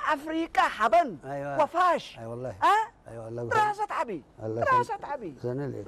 أفريقيا حبن أيوة. وفاش. أي والله. أي والله. دراسة عبي. دراسة عبي. سنة ليه؟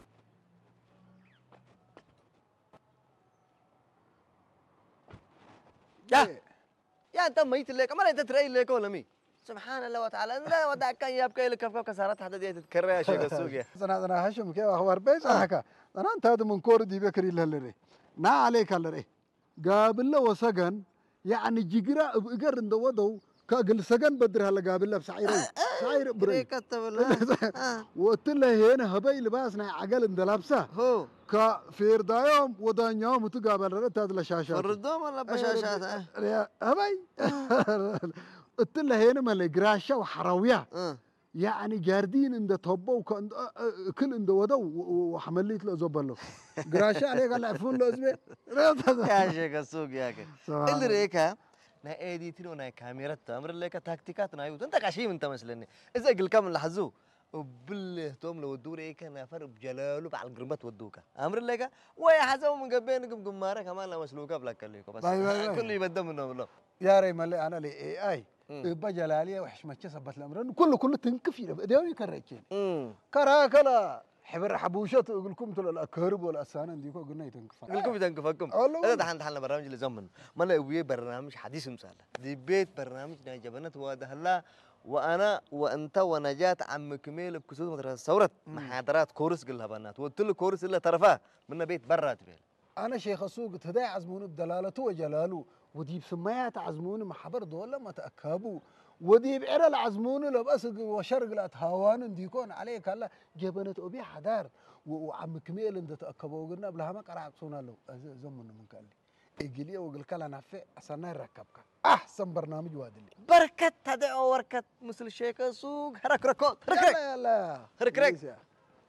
يا أنت ميت لك ما أنت ترى لك ولا مي سبحان الله وتعالى لا ودع كان يبقى لك كف كسرت حتى دي تتكرر يا شيخ السوق يا أنا هشم كيف أخبار بيس هكا أنا أنت هذا من كور دي بكري لهالري نا عليك هالري قابل له وسجن يعني جيجرا إجر ندودو كأجل سجن بدر هلا قابل له بسعيرين سعير بري كتب الله وتله هنا هبي لباسنا عقل اندلابسه هو كفير دايم ودان يوم وتقابل رت هذا الشاشات فردوم ولا بشاشات يا هبي التله هنا مال جراشة وحراوية يعني جاردين عند توبه وكان كل عند ودو وحمليت له زبله جراشة عليه قال عفون له اسمه يا شيخ السوق يا أخي اللي ريكها نا إيديتين ونا كاميرا أمر لك تكتيكات نا يود أنت كشيء أنت مثلني إذا قل كم لحظو وبله توم لو الدور إيه كان نفر بجلاله بعد القربات ودوكا أمر لك ويا حزو من قبينكم قمارة كمان لا مسلوكة بلا كليكم بس كل يبدأ منهم الله يا ري مالي أنا لي AI بجلالية وحشمتش سبت الأمر كله تنكفي ديوني كريتين كرا كلا حبر حبوشات يقول لكم تلا الأكهرب ولا أسانا ديكو قلنا يتنكفا يقول لكم يتنكفاكم هذا دحين برنامج اللي زمن ما لا يبغى برنامج حديث مثلا دي بيت برنامج ناجبنت وهذا هلا وأنا وأنت ونجاة عم كميل بكسود مدرسة ثورة محاضرات كورس قلها بنات وقلت له كورس إلا طرفاه من بيت برات بيل أنا شيخ السوق تهدي عزمون بدلالته وجلاله ودي بسمايات عزمون محبر دولة ما تأكابوا ودي بعرى العزمون لو بس وشرق لا تهاوان ديكون عليك هلا جبنت أبي حدار وعم كميل أنت تأكبوا وقلنا بلها ما قرأ عكسونا له زمن من قال لي إجليه وقل كلا نافع أصلا نركبك أحسن برنامج وادلي بركة هذا وركة مثل الشيخ السوق حرك ركوت لا لا حرك رك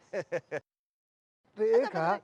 ريكها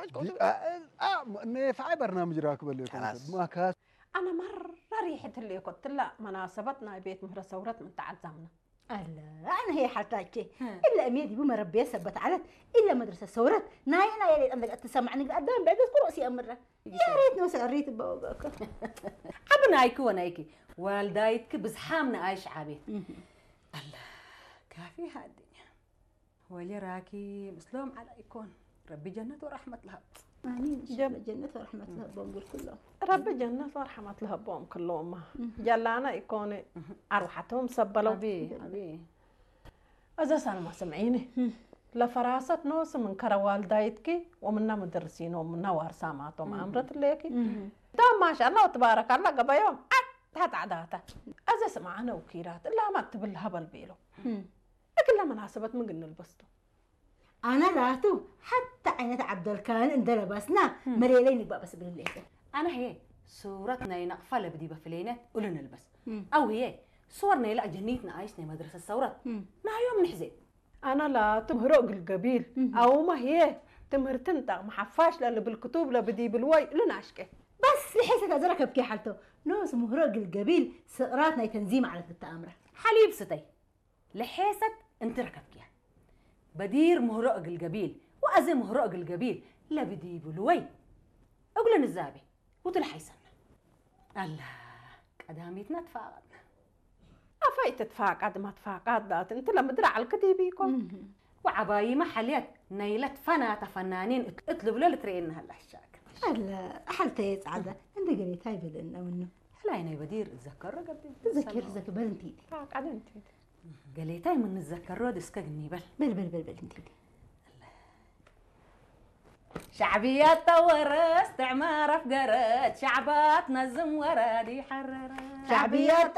نفع برنامج راكب اللي ما كاس أنا مرة ريحة اللي قلت لا مناسبتنا بيت مهر ثورة من تعزمنا ألا أنا هي حالتاكي إلا أميدي بمربية سبت علت إلا مدرسة ثورة ناينا يا ريت عندك تسمعني قدام بعد كرسي أمره يا ريت نوسع الريت بوقك عبنا أيكو ونايكي والدايتك بزحامنا عايش عابيت الله كافي هالدنيا ولي راكي مسلوم على يكون ربي جنة ورحمة لها آمين جنة ورحمة لها بقول كلهم ربي جنة ورحمة لها بوم كلهم جلانا يكون أروحتهم سبلوا أبي إذا سنة ما سمعيني لفراسة نوس من كرا والدايتك ومنا مدرسين ومنا وارساماتهم أمرت ليكي تمام ما شاء الله وتبارك الله قبل يوم هات عداته إذا سمعنا وكيرات إلا ما اكتب الهبل بيلو لكن لا مناسبة من قلنا البسطو أنا لاتو حتى عينة عبد الكان إن لبسنا مريلين بقى بس بالليل أنا هي صورتنا ينقفل بدي بفلينات قولنا نلبس أو هي صورنا يلا جنيتنا عايشنا مدرسة الثورة ما يوم نحزن أنا لا تمهرق القبيل أو ما هي تمهر تنتق محفاش لأنه بالكتب لا بدي بالوي لنا عشكه بس لحيث أزرك بكي حالته نوس مهرق القبيل سقراتنا تنزيم على التأمرة حليب ستي لحيثك انت ركبكيها بدير مهرق القبيل وأزي مهرق القبيل لا بدي بالوي أقول الزابي وتلحيسن الله قداميتنا تفاقدنا أفايت تفاقد ما تفاقد انت لما درع الكتيبيكم وعبايي محليات نيلت فنانين اطلب له لترين هلا الشاك هلا حالته يسعد عند قريت هاي بدنا منه هلا يا بدير تذكر قبل تذكر بلنتي فاقد انت قاليتاي من نتذكر رود اسكقني بل انت شعبيات طور استعمار افقرت شعبات نزم ورادي حررت شعبيات